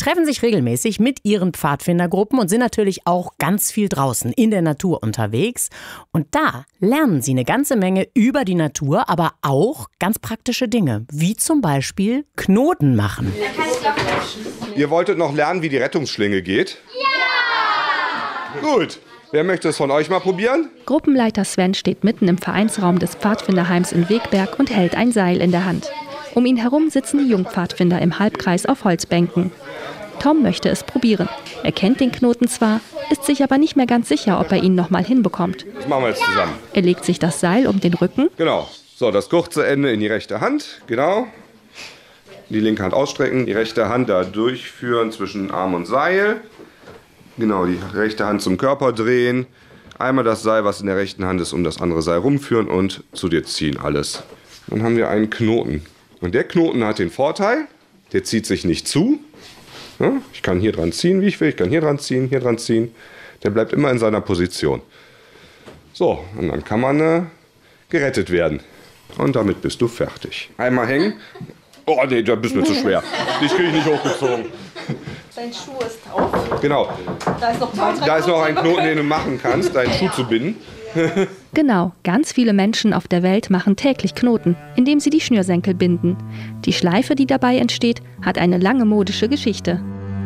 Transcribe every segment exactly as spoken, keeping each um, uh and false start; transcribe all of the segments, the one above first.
treffen sich regelmäßig mit ihren Pfadfindergruppen und sind natürlich auch ganz viel draußen in der Natur unterwegs. Und da lernen sie eine ganze Menge über die Natur, aber auch ganz praktische Dinge, wie zum Beispiel Knoten machen. Ihr wolltet noch lernen, wie die Rettungsschlinge geht? Ja! Gut. Wer möchte es von euch mal probieren? Gruppenleiter Sven steht mitten im Vereinsraum des Pfadfinderheims in Wegberg und hält ein Seil in der Hand. Um ihn herum sitzen die Jungpfadfinder im Halbkreis auf Holzbänken. Tom möchte es probieren. Er kennt den Knoten zwar, ist sich aber nicht mehr ganz sicher, ob er ihn noch mal hinbekommt. Das machen wir jetzt zusammen. Er legt sich das Seil um den Rücken. Genau. So, das kurze Ende in die rechte Hand. Genau. Die linke Hand ausstrecken, die rechte Hand da durchführen zwischen Arm und Seil. Genau, die rechte Hand zum Körper drehen. Einmal das Seil, was in der rechten Hand ist, um das andere Seil rumführen und zu dir ziehen alles. Dann haben wir einen Knoten. Und der Knoten hat den Vorteil, der zieht sich nicht zu. Ja, ich kann hier dran ziehen, wie ich will. Ich kann hier dran ziehen, hier dran ziehen. Der bleibt immer in seiner Position. So, und dann kann man äh, gerettet werden. Und damit bist du fertig. Einmal hängen. Oh nee, da bist du mir zu schwer. Dich kriege ich nicht hochgezogen. Dein Schuh ist drauf. Genau. Da ist noch, da ist noch ein Knoten, den du machen kannst, deinen Schuh zu binden. Genau, ganz viele Menschen auf der Welt machen täglich Knoten, indem sie die Schnürsenkel binden. Die Schleife, die dabei entsteht, hat eine lange modische Geschichte.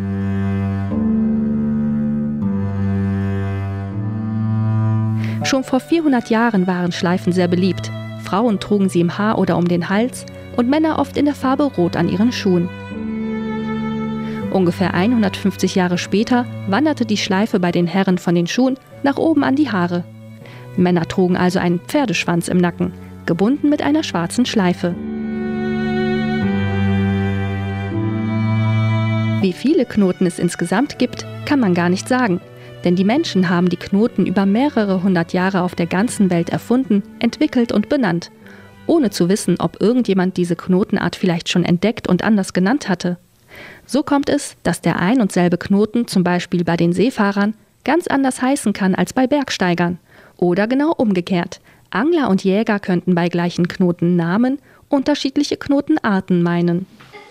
Schon vor vierhundert Jahren waren Schleifen sehr beliebt. Frauen trugen sie im Haar oder um den Hals und Männer oft in der Farbe Rot an ihren Schuhen. Ungefähr hundertfünfzig Jahre später wanderte die Schleife bei den Herren von den Schuhen nach oben an die Haare. Männer trugen also einen Pferdeschwanz im Nacken, gebunden mit einer schwarzen Schleife. Wie viele Knoten es insgesamt gibt, kann man gar nicht sagen. Denn die Menschen haben die Knoten über mehrere hundert Jahre auf der ganzen Welt erfunden, entwickelt und benannt, ohne zu wissen, ob irgendjemand diese Knotenart vielleicht schon entdeckt und anders genannt hatte. So kommt es, dass der ein und selbe Knoten zum Beispiel bei den Seefahrern ganz anders heißen kann als bei Bergsteigern. Oder genau umgekehrt. Angler und Jäger könnten bei gleichen Knotennamen unterschiedliche Knotenarten meinen.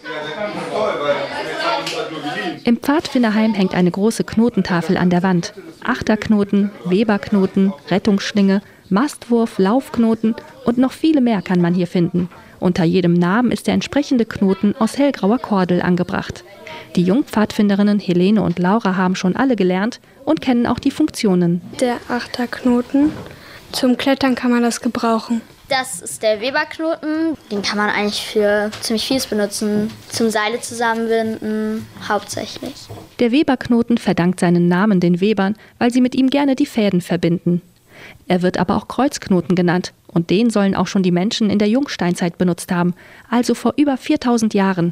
Im Pfadfinderheim hängt eine große Knotentafel an der Wand. Achterknoten, Weberknoten, Rettungsschlinge, Mastwurf, Laufknoten und noch viele mehr kann man hier finden. Unter jedem Namen ist der entsprechende Knoten aus hellgrauer Kordel angebracht. Die Jungpfadfinderinnen Helene und Laura haben schon alle gelernt und kennen auch die Funktionen. Der Achterknoten, zum Klettern kann man das gebrauchen. Das ist der Weberknoten. Den kann man eigentlich für ziemlich vieles benutzen. Zum Seile zusammenbinden, hauptsächlich. Der Weberknoten verdankt seinen Namen den Webern, weil sie mit ihm gerne die Fäden verbinden. Er wird aber auch Kreuzknoten genannt und den sollen auch schon die Menschen in der Jungsteinzeit benutzt haben, also vor über viertausend Jahren.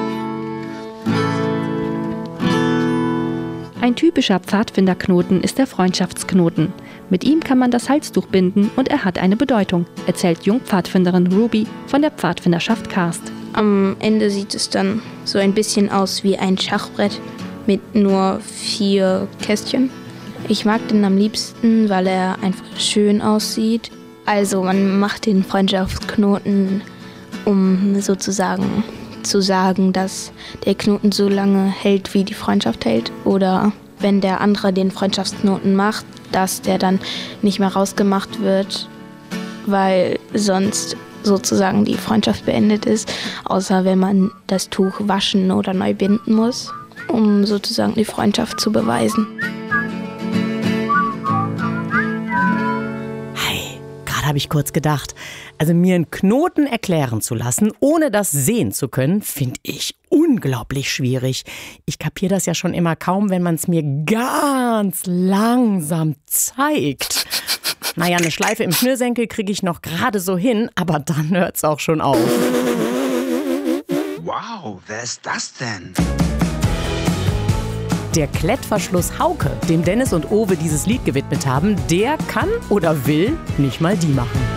Ein typischer Pfadfinderknoten ist der Freundschaftsknoten. Mit ihm kann man das Halstuch binden und er hat eine Bedeutung, erzählt Jungpfadfinderin Ruby von der Pfadfinderschaft Karst. Am Ende sieht es dann so ein bisschen aus wie ein Schachbrett mit nur vier Kästchen. Ich mag den am liebsten, weil er einfach schön aussieht. Also man macht den Freundschaftsknoten, um sozusagen zu sagen, dass der Knoten so lange hält, wie die Freundschaft hält. Oder wenn der andere den Freundschaftsknoten macht, dass der dann nicht mehr rausgemacht wird, weil sonst sozusagen die Freundschaft beendet ist. Außer wenn man das Tuch waschen oder neu binden muss, um sozusagen die Freundschaft zu beweisen. Habe ich kurz gedacht. Also mir einen Knoten erklären zu lassen, ohne das sehen zu können, finde ich unglaublich schwierig. Ich kapiere das ja schon immer kaum, wenn man es mir ganz langsam zeigt. Naja, eine Schleife im Schnürsenkel kriege ich noch gerade so hin, aber dann hört es auch schon auf. Wow, wer ist das denn? Der Klettverschluss Hauke, dem Dennis und Owe dieses Lied gewidmet haben, der kann oder will nicht mal die machen.